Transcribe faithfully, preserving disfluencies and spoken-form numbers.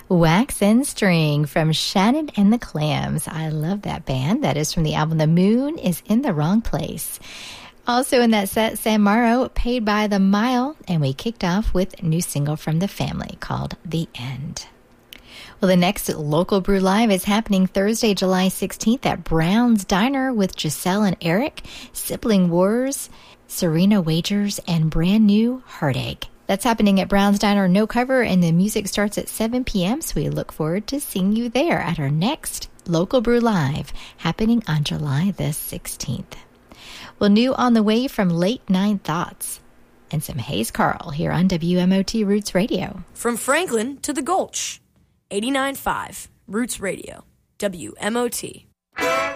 Wax and String from Shannon and the Clams. I love that band. That is from the album The Moon is in the Wrong Place. Also in that set, San Mauro, Paid by the Mile, and we kicked off with a new single from The Family called The End. Well, the next Local Brew Live is happening Thursday, July sixteenth at Brown's Diner with Giselle and Eric, Sibling Wars, Serena Wagers, and brand new Heartache. That's happening at Brown's Diner, no cover, and the music starts at seven p.m., so we look forward to seeing you there at our next Local Brew Live, happening on July the sixteenth. Well, new on the way from Late Nine Thoughts, and some Hayes Carl here on W M O T Roots Radio. From Franklin to the Gulch, eighty-nine point five Roots Radio, W M O T.